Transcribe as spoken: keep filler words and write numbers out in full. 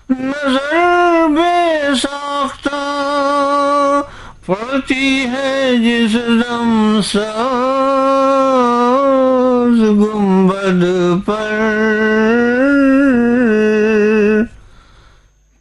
नजर बेसाख्ता पड़ती है जिस दम साज गुंबद पर